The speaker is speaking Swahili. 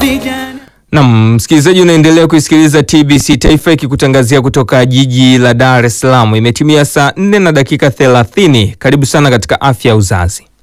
Na msikilizaji, unaendelea kuisikiliza TBC Taifa ikikutangazia kutoka jiji la Dar es Salaam. Imetimia saa 4 na dakika 30. Karibu sana katika afya ya uzazi.